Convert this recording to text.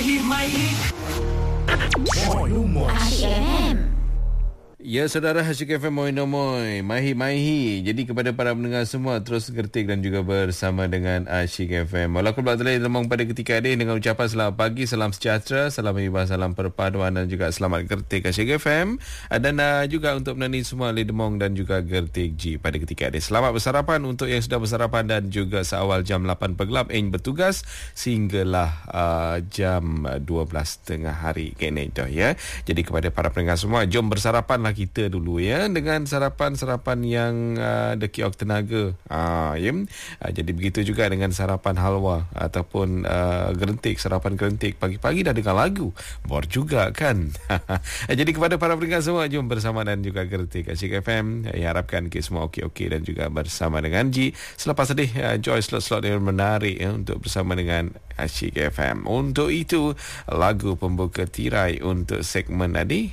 Asyik FM. Ya, saudara, Asyik FM Moi Nomoi, Mahi. Jadi kepada para pendengar semua, terus gertik dan juga bersama dengan Asyik FM. Walaupun telah lemong pada ketika ini dengan ucapan selamat pagi, salam sejahtera, salam hibah, salam perpaduan dan juga selamat gertik Asyik FM. Dan juga untuk menemani semua Ledemong dan juga gertik G pada ketika ini. Selamat bersarapan untuk yang sudah bersarapan dan juga seawal jam 8 pergelap yang bertugas sehinggalah jam 12 tengah hari kini tu ya. Jadi kepada para pendengar semua, jom bersarapanlah kita dulu ya dengan sarapan-sarapan yang dekiok tenaga. Ya. Jadi begitu juga dengan sarapan halwa ataupun sarapan gerentik pagi-pagi dah dengar lagu. Bor juga kan. Jadi kepada para pendengar semua, jom bersama dan juga gertik Asyik FM. Harapkan kita semua okey-okey dan juga bersama dengan G. Selepas tadi enjoy slot-slot yang menarik ya, untuk bersama dengan Asyik FM. Untuk itu lagu pembuka tirai untuk segmen tadi